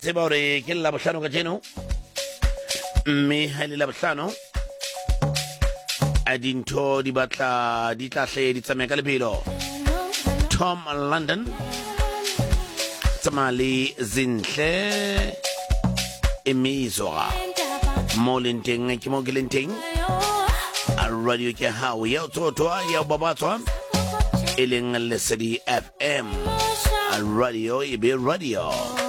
tseba hore ke Labohlano ka jeno mme ha le Labohlano a dintho di batla di tlahle di tsamaya ka lebelo. Tom London tsamali zinhle emizwa molenteng ke mo gelenteng a radio ke hao ya tsotwa ya babatwa eleng Lesedi FM a radio ibe radio